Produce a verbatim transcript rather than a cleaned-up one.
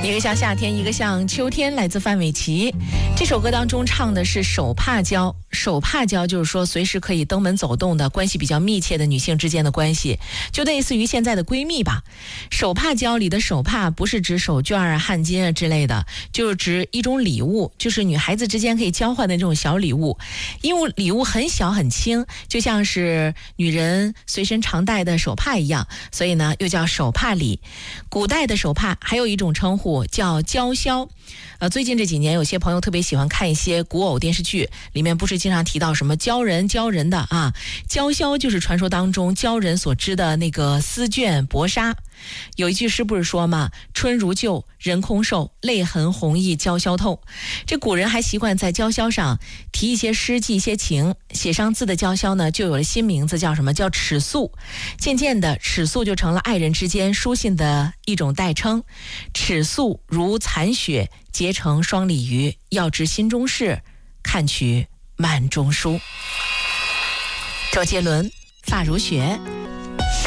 一个像夏天，一个像秋天，来自范玮琪。这首歌当中唱的是手帕交，手帕交就是说随时可以登门走动的关系比较密切的女性之间的关系，就类似于现在的闺蜜吧。手帕交里的手帕不是指手绢啊、汗巾啊之类的，就是指一种礼物，就是女孩子之间可以交换的这种小礼物。因为礼物很小很轻，就像是女人随身常戴的手帕一样，所以呢又叫手帕礼。古代的手帕还有一种称呼叫娇绡。呃，最近这几年有些朋友特别喜欢看一些古偶电视剧，里面不是经常提到什么鲛人鲛人的啊，娇绡就是传说当中鲛人所织的那个丝绢薄纱。有一句诗不是说嘛，春如旧，人空瘦，泪痕红浥鲛绡透。这古人还习惯在娇绡上提一些诗，记一些情，写上字的娇绡呢就有了新名字，叫什么？叫尺素。渐渐的尺素就成了爱人之间书信的一种代称。尺素如残雪，结成双鲤鱼，要知心中事，看取慢中书。周杰伦，发如雪。